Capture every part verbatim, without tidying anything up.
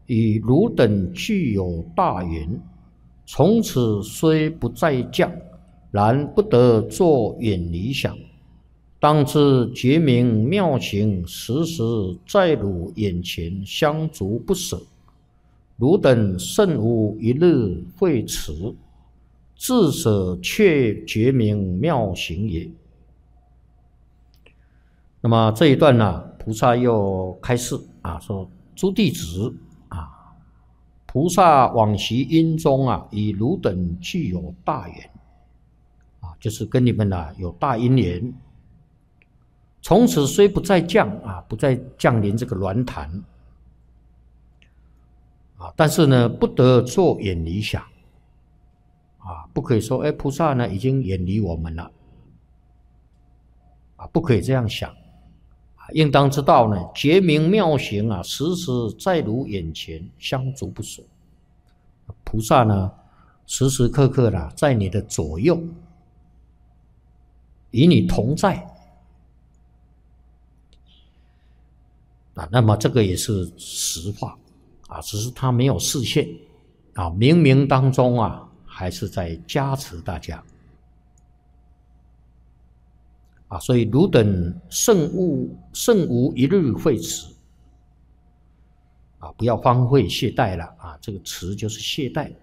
以汝等具有大缘，从此虽不再降，然不得作远离想。当知觉明妙行，时时在汝眼前，相逐不舍。汝等甚无一日会迟，自舍却觉明妙行也。那么这一段呢，菩萨又开示啊，说诸弟子啊，菩萨往昔因中啊，以汝等具有大缘啊，就是跟你们呢有大因缘。从此虽不再降啊，不再降临这个鸾坛啊，但是呢，不得做远离想啊，不可以说，哎，菩萨呢已经远离我们了啊，不可以这样想啊，应当知道呢，觉明妙行啊，时时在汝眼前，相逐不舍。菩萨呢，时时刻刻的在你的左右，与你同在。啊，那么这个也是实话啊，只是他没有示现啊，冥冥当中啊，还是在加持大家啊，所以汝等甚无甚无一日会迟啊，不要荒废懈怠了啊，这个迟就是懈怠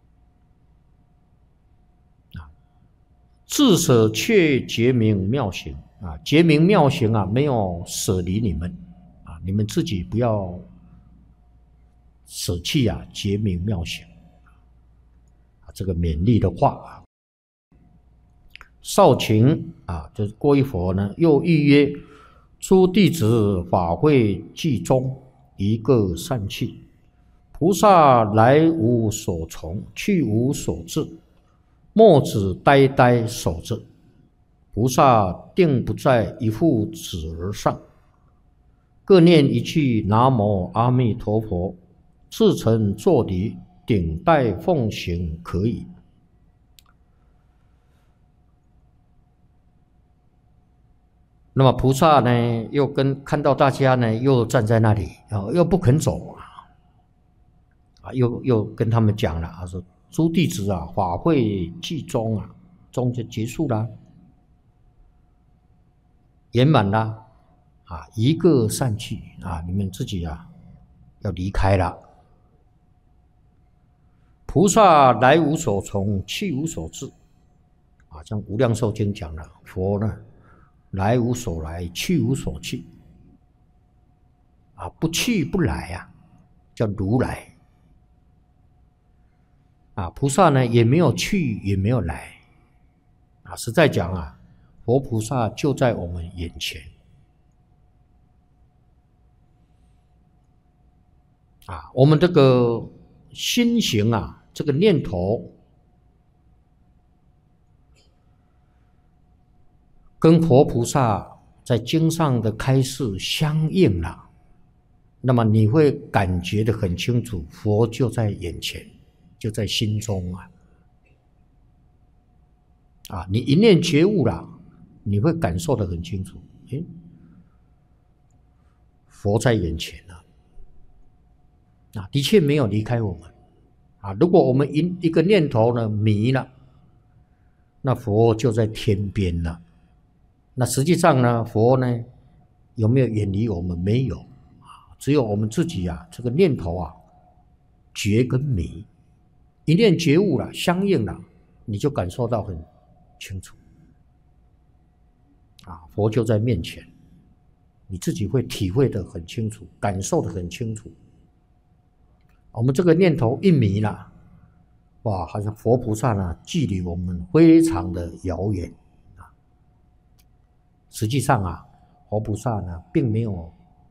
啊，自舍却觉明妙行啊，觉明妙行啊，没有舍离你们。你们自己不要舍弃啊，觉明妙行啊，这个勉励的话。少顷啊，就是过一会儿呢，又预约诸弟子法会既终，一个散去。菩萨来无所从，去无所至，墨子呆呆守着。菩萨定不在一副纸儿上。各念一句南无阿弥陀佛，至诚作礼，顶戴奉行可以。那么菩萨呢，又跟看到大家呢，又站在那里啊，又不肯走啊，啊，又又跟他们讲了啊，说诸弟子啊，法会既终啊，终就结束了，圆满了。啊，一个散去啊，你们自己啊要离开了。菩萨来无所从，去无所至啊，像《无量寿经》讲了，佛呢来无所来，去无所去啊，不去不来啊，叫如来啊。菩萨呢也没有去，也没有来啊。实在讲啊，佛菩萨就在我们眼前。啊，我们这个心行啊，这个念头跟佛菩萨在经上的开示相应了，那么你会感觉得很清楚，佛就在眼前，就在心中啊。啊，你一念觉悟了，你会感受得很清楚，诶，佛在眼前了。啊，的确没有离开我们啊！如果我们一一个念头呢迷了，那佛就在天边了。那实际上呢，佛呢有没有远离我们？没有啊，只有我们自己啊，这个念头啊觉跟迷，一念觉悟了，相应了，你就感受到很清楚啊，佛就在面前，你自己会体会得很清楚，感受得很清楚。我们这个念头一迷了，哇，好像佛菩萨呢，距离我们非常的遥远啊。实际上啊，佛菩萨呢，并没有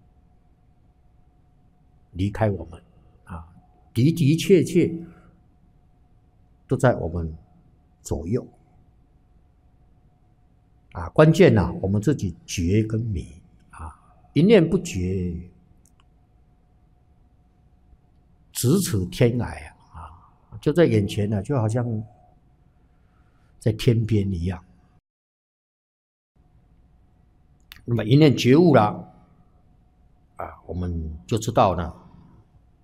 离开我们啊，的的确确都在我们左右啊。关键呢、啊，我们自己觉跟迷啊，一念不觉，咫尺天涯啊，就在眼前呢，就好像在天边一样。那么一念觉悟了啊，我们就知道呢，